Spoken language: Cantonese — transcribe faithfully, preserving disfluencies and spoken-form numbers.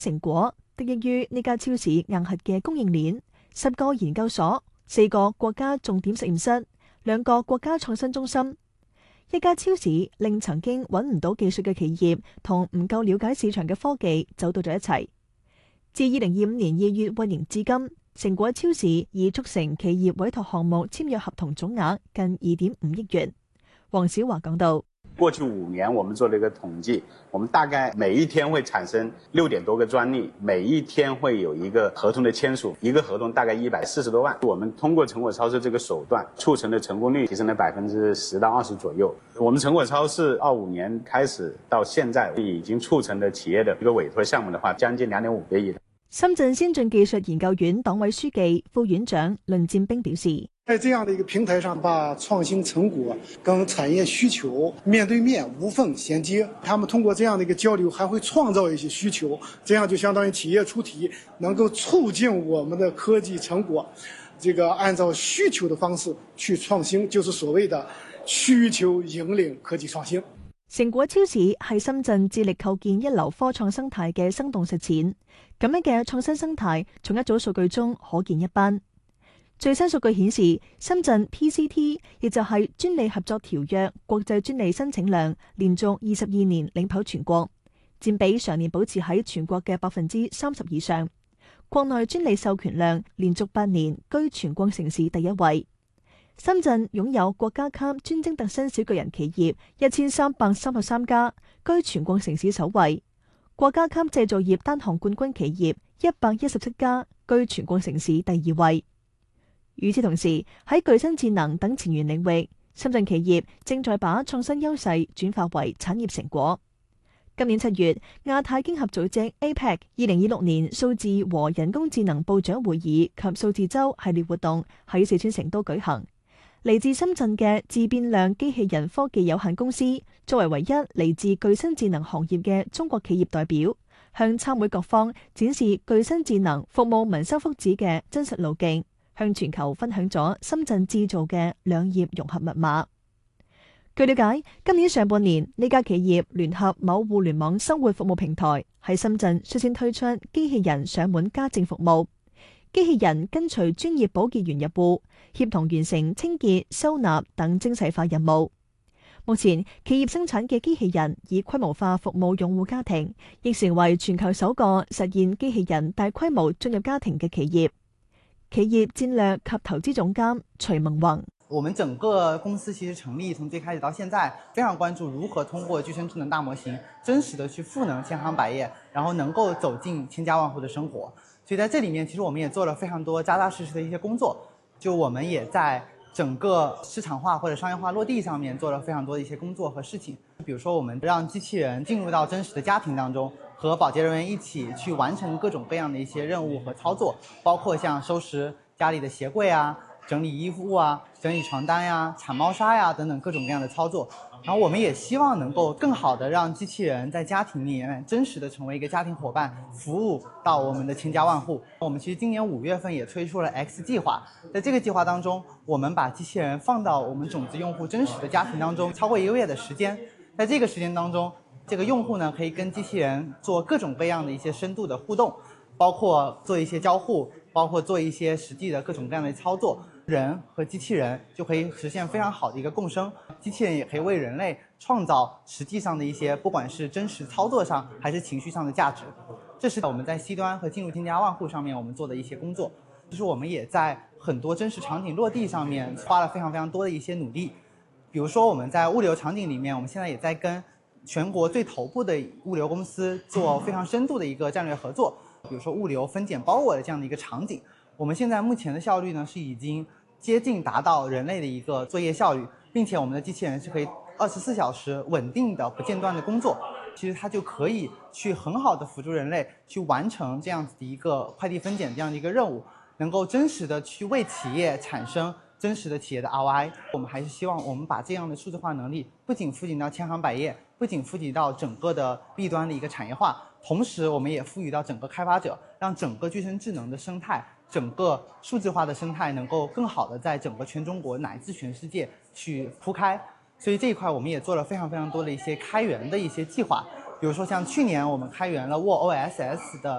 成果得益於呢家超市硬核嘅供應鏈，十個研究所、四個國家重點實驗室、兩個國家創新中心。一家超市令曾經揾唔到技術嘅企業同唔夠了解市場嘅科技走到咗一齊。自二零二五年二月運營至今，成果超市已促成企業委託項目簽約合同總額近二點五億元。黃小華講道。 過去五年，我們做了一個統計，我們大概每一天會產生六點多個專利，每一天會有一個合同的簽署，一個合同大概一百四十多萬。我們通過成果超市這個手段，促成的成功率提升了百分之十到二十左右。我們成果超市二五年開始到現在，已經促成的企業的一個委託項目的話，將近兩點五個億。 深圳先進技術研究院黨委書記、副院長論戰兵表示， 在這樣的一個平台上，把創新成果跟產業需求面對面無縫銜接。他們通過這樣的一個交流，還會創造一些需求，這樣就相當於企業出題，能夠促進我們的科技成果，這個按照需求的方式去創新，就是所謂的需求引領科技創新。 成果超市係深圳致力構建一流科創生態嘅生動實踐，咁樣嘅創新生態從一組數據中可見一斑。最新數據顯示，深圳 P C T 亦就係專利合作條約國際專利申請量，連續二十二年領跑全國，佔比常年保持喺全國嘅百分之三十以上。國內專利授權量連續八年居全國城市第一位。深圳擁有國家級專精特新小巨人企業一千三百三十三家，居全國城市首位；國家級製造業單項冠軍企業一百一十七家，居全國城市第二位。與此同時，喺具身智能等前沿領域，深圳企業正在把創新優勢轉化為產業成果。今年七月，亞太經合組織 A P E C 二零二六年數字和人工智能部長會議及數字周系列活動喺四川成都舉行。嚟自深圳嘅自變量機器人科技有限公司，作為唯一嚟自具身智能行業嘅中國企業代表，向參會各方展示具身智能服務民生福祉嘅真實路徑，向全球分享咗深圳製造嘅兩業融合密碼。據了解，今年上半年呢家企業聯合某互聯網生活服務平台，喺深圳率先推出機器人上門家政服務。機器人跟隨專業保潔員入戶，協同完成清潔、收納等精細化任務。目前，企業生產嘅機器人以規模化服務用戶家庭，亦成為全球首個實現機器人大規模進入家庭嘅企業。企業戰略及投資總監徐萌宏： 我們整個公司其實成立從最開始到現在，非常關注如何通過具身智能大模型，真實的去賦能千行百業，然後能夠走進千家萬戶的生活。所以在這裏面，其實我們也做了非常多扎扎實實的一些工作。就我們也在整個市場化或者商業化落地上面做了非常多的一些工作和事情。比如說，我們讓機器人進入到真實的家庭當中，和保潔人員一起去完成各種各樣的一些任務和操作，包括像收拾家裏的鞋櫃啊、整理衣物啊、整理床單呀、鏟貓砂呀等等各種各樣的操作。然後我們也希望能夠更好的讓機器人在家庭裏面真實的成為一個家庭夥伴，服務到我們的千家萬戶。我們其實今年五月份也推出了 X 計劃，在這個計劃當中，我們把機器人放到我們種子用戶真實的家庭當中，超過一個月的時間。在這個時間當中，這個用戶呢可以跟機器人做各種各樣的一些深度的互動，包括做一些交互，包括做一些實際的各種各樣的操作。人和機器人就可以實現非常好的一個共生，機器人也可以為人類創造實際上的一些，不管是真實操作上還是情緒上的價值。這是我們在 C 端和進入千家萬戶上面我們做的一些工作。就是我們也在很多真實場景落地上面花了非常非常多的一些努力。比如說我們在物流場景裡面，我們現在也在跟全國最頭部的物流公司做非常深度的一個戰略合作。比如說物流分揀包裹的這樣的一個場景，我們現在目前的效率呢是已經接近達到人類的一個作業效率，並且我們的機器人是可以二十四小時穩定的不間斷的工作，其實它就可以去很好的輔助人類去完成這樣子的一個快遞分揀這樣的一個任務，能夠真實的去為企業產生真實的企業的 R O I。我們還是希望我們把這樣的數字化能力不僅賦予到千行百業，不僅賦予到整個的 B 端的一個產業化，同時我們也賦予到整個開發者，讓整個具身智能的生態，整個數字化的生態能夠更好的在整個全中國乃至全世界去鋪開。所以這一塊我們也做了非常非常多的一些開源的一些計劃。 比如说像去年我们开源了 WordOSS 的